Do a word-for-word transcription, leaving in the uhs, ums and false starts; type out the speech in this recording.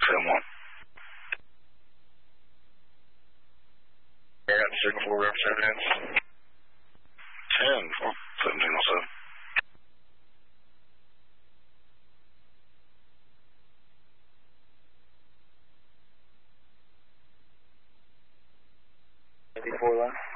ten one. I got signal for representatives. ten, oh, seventeen oh seven. Before that.